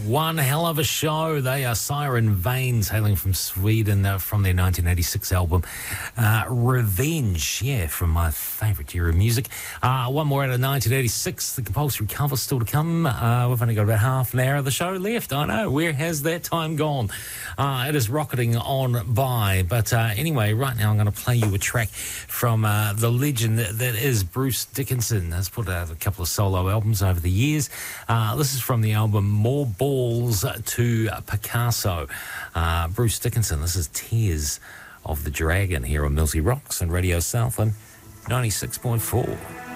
One hell of a show. They are Siren Veins, hailing from Sweden, from their 1986 album Revenge. Yeah, from my favourite era of music. One more out of 1986. The compulsory cover still to come. We've only got about half an hour of the show left. I know. Where has that time gone? It is rocketing on by. But anyway, right now I'm going to play you a track from the legend that is Bruce Dickinson. Has put out a couple of solo albums over the years. This is from the album More Balls to Picasso. Bruce Dickinson, this is Tears of the Dragon here on Millsy Rocks and Radio Southland 96.4.